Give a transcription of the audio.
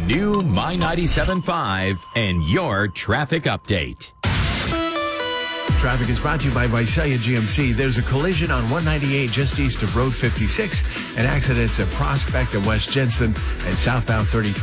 new My 97.5 and your traffic update. Traffic is brought to you by Visalia GMC. There's a collision on 198 just east of Road 56. An accident's at Prospect and West Jensen and southbound 33.